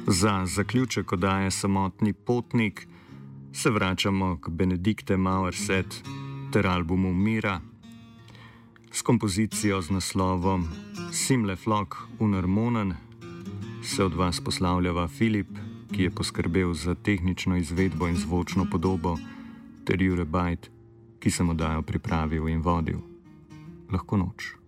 Za zaključek oddaje Samotni potnik se vračamo k Benedikte Mauerset ter albumu Mira s kompozicijo z naslovom Simle Flock Unharmonen. Se od vas poslavljava Filip, ki je poskrbel za tehnično izvedbo in zvočno podobo, ter Jure Bajt, ki sem oddajo pripravil in vodil. Lahko noč.